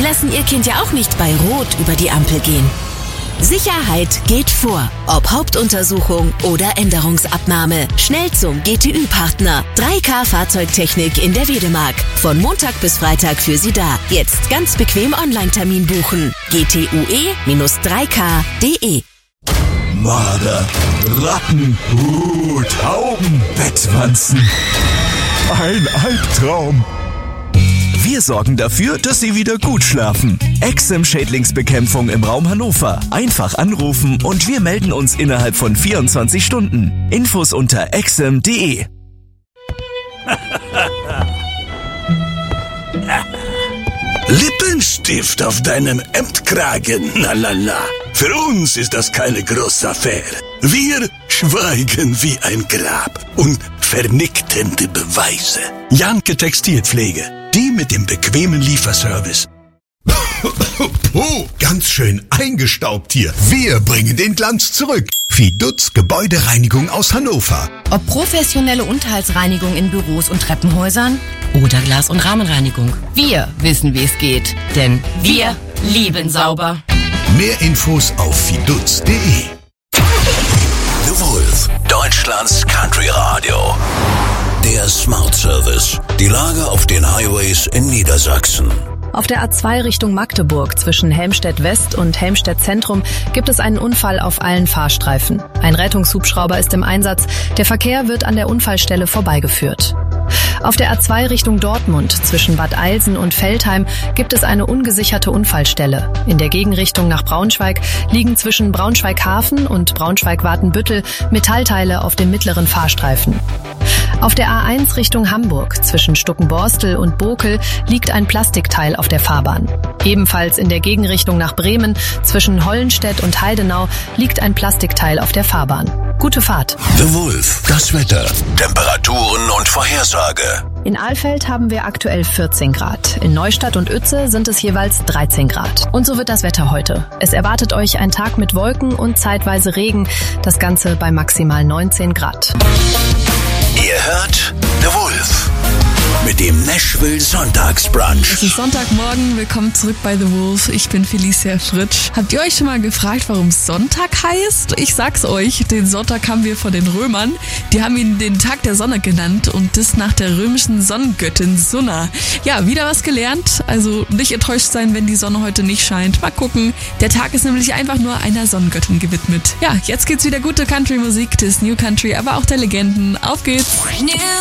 lassen ihr Kind ja auch nicht bei Rot über die Ampel gehen. Sicherheit geht vor. Ob Hauptuntersuchung oder Änderungsabnahme. Schnell zum GTÜ-Partner. 3K Fahrzeugtechnik in der Wedemark. Von Montag bis Freitag für Sie da. Jetzt ganz bequem Online-Termin buchen. gtue-3k.de. Marder, Ratten, Tauben, Bettwanzen. Ein Albtraum. Wir sorgen dafür, dass Sie wieder gut schlafen. Exim Schädlingsbekämpfung im Raum Hannover. Einfach anrufen und wir melden uns innerhalb von 24 Stunden. Infos unter exim.de. Lippenstift auf deinem Hemdkragen, lalala. Für uns ist das keine große Affäre. Wir schweigen wie ein Grab und vernichtende Beweise. Janke Textilpflege, die mit dem bequemen Lieferservice. Puh, ganz schön eingestaubt hier. Wir bringen den Glanz zurück. Fidutz Gebäudereinigung aus Hannover. Ob professionelle Unterhaltsreinigung in Büros und Treppenhäusern oder Glas- und Rahmenreinigung. Wir wissen, wie es geht. Denn wir lieben sauber. Mehr Infos auf fidutz.de. The Wolf, Deutschlands Country Radio. Der Smart Service. Die Lage auf den Highways in Niedersachsen. Auf der A2 Richtung Magdeburg zwischen Helmstedt West und Helmstedt Zentrum gibt es einen Unfall auf allen Fahrstreifen. Ein Rettungshubschrauber ist im Einsatz. Der Verkehr wird an der Unfallstelle vorbeigeführt. Auf der A2 Richtung Dortmund zwischen Bad Eilsen und Veltheim gibt es eine ungesicherte Unfallstelle. In der Gegenrichtung nach Braunschweig liegen zwischen Braunschweig-Hafen und Braunschweig-Watenbüttel Metallteile auf dem mittleren Fahrstreifen. Auf der A1 Richtung Hamburg zwischen Stuckenborstel und Bokel liegt ein Plastikteil auf der Fahrbahn. Ebenfalls in der Gegenrichtung nach Bremen zwischen Hollenstedt und Heidenau liegt ein Plastikteil auf der Fahrbahn. Gute Fahrt. The Wolf, das Wetter, Temperaturen und Vorhersage. In Alfeld haben wir aktuell 14 Grad. In Neustadt und Uetze sind es jeweils 13 Grad. Und so wird das Wetter heute. Es erwartet euch ein Tag mit Wolken und zeitweise Regen. Das Ganze bei maximal 19 Grad. Ihr hört The Wolf mit dem Nashville Sonntagsbrunch. Es ist Sonntagmorgen, willkommen zurück bei The Wolf. Ich bin Felicia Fritsch. Habt ihr euch schon mal gefragt, warum Sonntag heißt? Ich sag's euch, den Sonntag haben wir von den Römern. Die haben ihn den Tag der Sonne genannt und das nach der römischen Sonnengöttin Sunna. Ja, wieder was gelernt, also nicht enttäuscht sein, wenn die Sonne heute nicht scheint. Mal gucken, der Tag ist nämlich einfach nur einer Sonnengöttin gewidmet. Ja, jetzt geht's wieder gute Country-Musik, des New Country, aber auch der Legenden. Auf geht's! New